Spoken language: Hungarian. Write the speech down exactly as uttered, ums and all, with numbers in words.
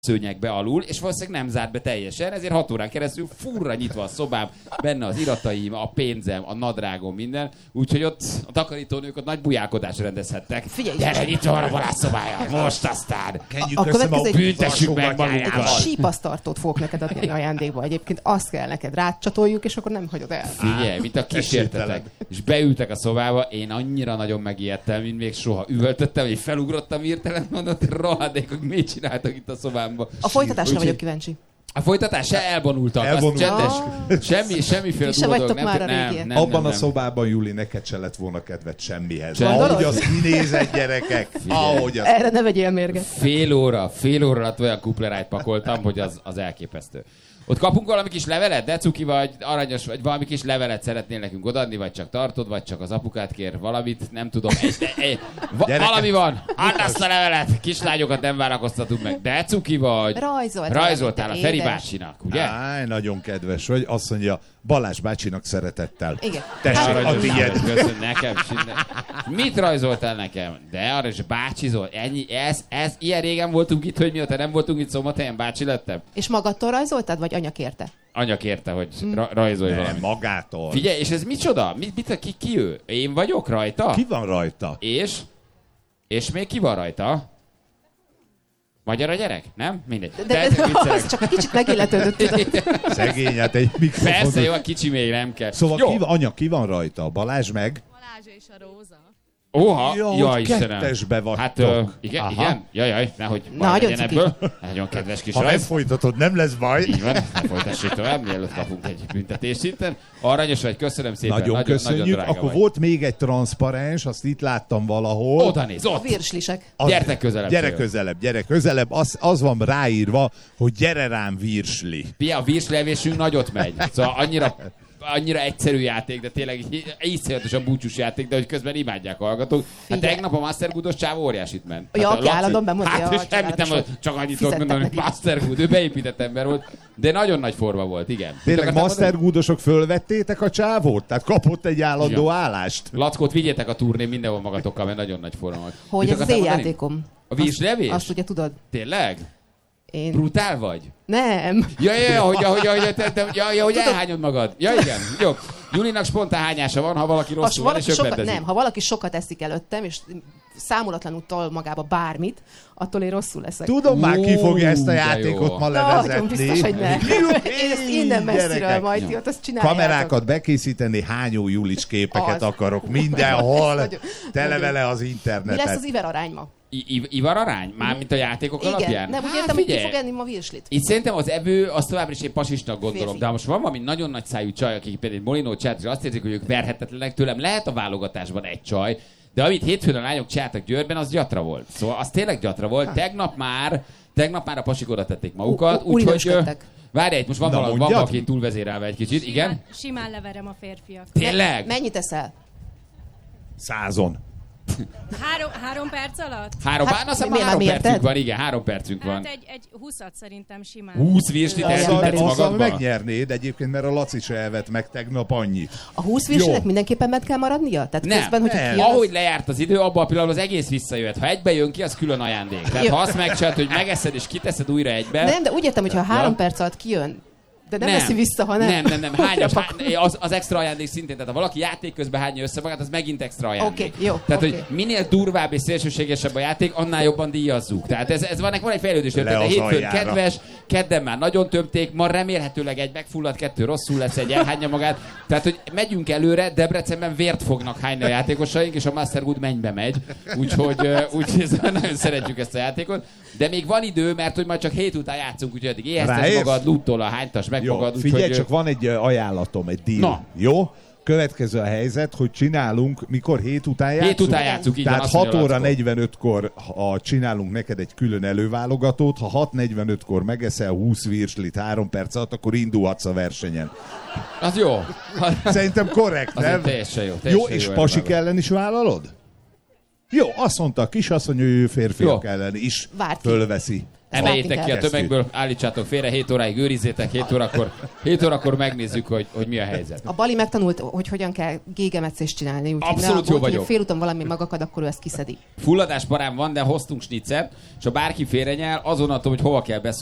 szőnyegbe alul, és valószínűleg nem zárt be teljesen, ezért hat órán keresztül furra nyitva a szobám, benne az irataim, a pénzem, a nadrágom, minden, úgyhogy ott a takarítónők ott nagy bujálkodásra rendezhettek. Figyelj! Gyere, itt van a valásszobája, most aztán! Kenjük A össze következő a egy- Büntessük meg magunkat! Sípasztartót fogok neked adni ajándékba. Egyébként azt kell neked rácsatoljuk, és akkor nem hagyod el. Figyelj, mint a kísértetek. És beültek a szobába, én annyira nagyon megijedtem, mint még soha. Üvöltöttem, hogy felugrottam hirtelen, mondott, rohadékok, mit csináltak itt a szobámba. A folytatásra Úgyhogy- vagyok kíváncsi. A folytatás se elvonultak, Elvonultak. az csendes. Semmi, semmiféle Ti se durva vagytok dolog. már a nem, régiek. nem, Abban nem, a nem. szobában, Juli, neked se lett volna kedved semmihez. Gondolod? Ahogy az kinézett, gyerekek, ahogy az... Erre ne vegyél mérget. Fél óra, fél óra alatt olyan kuplerájt pakoltam, hogy az, az elképesztő. Ott kapunk valami kis levelet, de cuki vagy, aranyos vagy, valami kis levelet szeretnél nekünk odaadni, vagy csak tartod, vagy csak az apukát kér valamit, nem tudom. Egy, de, egy, va, valami van, add azt a levelet, kislányokat nem várakoztatunk meg, de cuki vagy. Rajzoltál. Rajzoltál a te Feri édes. bácsinak, ugye? Áj, nagyon kedves vagy. Azt mondja, Balázs bácsinak szeretettel. Igen. Tessék, a Aranyos, tiéd. köszönöm, nekem sinne. Mit rajzoltál nekem? De arra is bácsizol. Ennyi, ez, ez, ilyen régen voltunk itt, hogy mióta nem voltunk itt Szombathelyen, bácsi lettem. És magadtól rajzoltad, vagy anya kérte? Anya kérte, hogy ra- rajzolj Nem, valamit. magától. Figyelj, és ez micsoda? Mit, mit, ki, ki ő? Én vagyok rajta? Ki van rajta? És? És még ki van rajta? Magyar a gyerek? Nem? Mindegy. De, de, de az csak egy kicsit megilletődött. Szegény, hát egy mikrofon. Persze, jó, a kicsi még nem kell. Szóval jó. ki van, anya, ki van rajta? Balázs meg? Balázs és a Róza. Oha, Ja, ja, hogy Istenem. kettesbe vagytok. Hát, ö, igen, Aha. igen, jajaj, nehogy baj Nagyon legyen cuki. ebből. Nagyon kedves kis Ha nem rajz. folytatod, nem lesz baj. Így van, ne folytassuk tovább, mielőtt kapunk egy büntetést itten. Aranyos vagy, köszönöm szépen. Nagyon, nagyon köszönjük. Nagyon drága Akkor vagy. volt még egy transzparens, azt itt láttam valahol. Oda néz, A ott. virslisek. Az- Gyertek közelebb, Gyere Fő. közelebb, gyere közelebb. Az, az van ráírva, hogy gyere rám virsli. Pia, a virslevésünk nagyot megy. Szóval annyira, annyira egyszerű játék, de tényleg így- iszonyatosan búcsús játék, de hogy közben imádják a hallgatók. Hát Figyelj. tegnap a Mastergood-os csávó óriásit ment. Ja, Hát a aki Laci- állandóan bemondja, Hát, hogy és semmit nem, csodálatos csak annyit tudok fizettek mondani, hogy neki. Mastergood, ő beépített ember volt, de nagyon nagy forma volt, igen. Tényleg Mit akartál mastergoodosok fölvettétek a csávót? Tehát kapott egy állandó Igen. állást? Lackót vigyétek a turnén mindenhol magatokkal, mert nagyon nagy forma volt. Hogy Mit ez az akartál én mondani? játékom. A virslevés? Azt, azt ugye tudod. Tényleg? Én... Brutál vagy? Nem. Ja, ja, ja, hogy, hogy, hogy, te, te, ja, ja, hogy elhányod magad. Ja, igen. Jó. Julinak spontán hányása van, ha valaki Ha rosszul van, és valaki sokat, ökletezik. nem, ha valaki sokat eszik előttem, és számolatlanul tol magába bármit, attól én rosszul leszek. Tudom már, ki fogja ezt a de játékot jó. ma Nagyon levezetni. biztos, hogy nem. Én ezt innen messziről Gyerekek. majd ti ott azt csináljátok. Kamerákat bekészíteni, hányó Julics képeket Az. akarok mindenhol. Nagyon- Tele nagyon. vele az Mi lesz internetet. az iver arány ma? I- i- Ivar arány? Mármint a játékok Igen, alapján? nem úgy Hát, értem, hogy ki figyelj. fog enni ma virslit. Itt szerintem az evő, azt továbbra is én pasisnak gondolom, Férfi. de ha most van valami nagyon nagy szájú csaj, akik például Molinó csinált, és azt érzik, hogy ők verhetetlenek tőlem, lehet a válogatásban egy csaj, de amit hétfőn a lányok csináltak Győrben, az gyatra volt. Szóval az tényleg gyatra volt. Tegnap már, tegnap már a pasik oda tették magukat, U- u- úgyhogy... újraösködtek. Várj egy, most van Na, valaki, van mondjad. valaki túlvezérelve egy kicsit, igen? Simán, simán leverem a férfiak. Tényleg? Mennyit eszel? Százon. Három, három perc alatt? Három, Hát, hát, azt hiszem, mi- három mi- percünk érted? van, igen, három percünk van. Hát egy, egy húszat szerintem simán. húsz virslit Jaj, Azzal, elültetsz emberi. azzal magadba? megnyernéd egyébként, mert a Laci se evett meg tegnap annyit. A húsz virslinek Jó. mindenképpen meg kell maradnia? Tehát Nem, közben, hogyha nem. kijön, az- Ahogy lejárt az idő, abban a pillanatban az egész visszajöhet. Ha egybe jön ki, az külön ajándék. Tehát Jó. ha azt megcsinálod, hogy megeszed és kiteszed újra egybe... Nem, de úgy értem, hogy ha három Ja. perc alatt kijön, de nem, veszi vissza, ha nem. Nem, nem, nem. Hányas, hány, az, az extra ajándék szintén. Tehát ha valaki játék közben hányja össze magát, az megint extra ajándék. Oké, jó, Tehát, oké. hogy minél durvább és szélsőségesebb a játék, annál jobban díjazzuk. Tehát ez, ez van, van egy fejlődés. Le Tehát az hétfőn aljára. kedves, kedden már nagyon tömték, ma remélhetőleg egy megfulladt, kettő rosszul lesz, egy elhányja magát. Tehát, hogy megyünk előre, Debrecenben vért fognak hányni a játékosaink, és a Mastergood mennybe megy. Úgyhogy, ö, úgyhogy nagyon szeretjük ezt a játékot. De még van idő, mert hogy majd csak hét után játszunk, úgyhogy addig éheztes Ráérsz? magad, luttol a hánytas meg Jó, magad. figyelj, úgyhogy, csak van egy ö, ajánlatom, egy deal. Na. Jó? Következő a helyzet, hogy csinálunk, mikor hét után játszunk? Hét után játszunk, így van, Tehát azt mondja hat óra Lackó. negyvenötkor ha csinálunk neked egy külön előválogatót, ha hat negyvenötkor megeszel húsz virslit három perc alatt, akkor indulhatsz a versenyen. Az jó. Szerintem korrekt, Azért nem? teljesen jó. Jó, Teljesen és jó pasik előválogatás. ellen is vállalod? Jó, azt mondta a kisasszony, hogy ő férfiak Jó. ellen is Várd ki. fölveszi. Emeljétek látni ki a kell. tömegből, állítsátok félre, hét óráig őrizzétek, hét órakor, hét órakor megnézzük, hogy, hogy mi a helyzet. A Bali megtanult, hogy hogyan kell gégemetszést csinálni. Úgyhogy Abszolút ne jó aggódj, vagyok. hogy félúton valami magakad, akkor ő ezt kiszedi. Fulladás parám van, de hoztunk snitzert, és ha bárki félrenyel, azon attól, hogy hova kell beszólni,